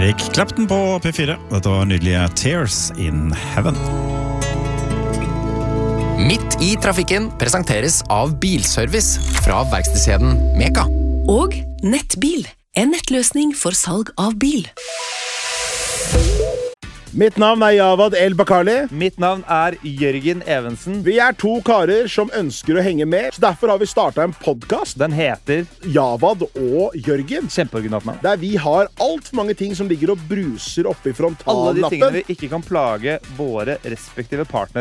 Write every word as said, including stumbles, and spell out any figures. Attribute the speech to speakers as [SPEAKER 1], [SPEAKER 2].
[SPEAKER 1] Eric Clapton på P fire. Dette var nydelige Tears in Heaven.
[SPEAKER 2] Midt i trafikken presenteres av Bilservice fra verkstedskjeden Meka.
[SPEAKER 3] Og Nettbil, en nettløsning for salg av bil.
[SPEAKER 4] Mitt navn er Javad El Bakali.
[SPEAKER 5] Mitt navn er Jørgen Evensen.
[SPEAKER 4] Vi er to karer som ønsker å henge med, så derfor har vi startet en podcast.
[SPEAKER 5] Den heter
[SPEAKER 4] Javad og Jørgen.
[SPEAKER 5] Kjempeoriginalt navn.
[SPEAKER 4] Der vi har alt for mange ting som ligger og bruser oppe i
[SPEAKER 5] Alle de
[SPEAKER 4] frontallappen.
[SPEAKER 5] tingene vi ikke kan plage våre respektive partnere